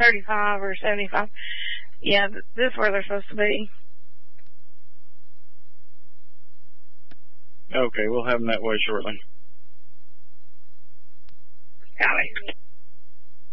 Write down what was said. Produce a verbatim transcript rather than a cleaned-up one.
thirty-five or seventy-five. Yeah, this is where they're supposed to be. Okay, we'll have them that way shortly.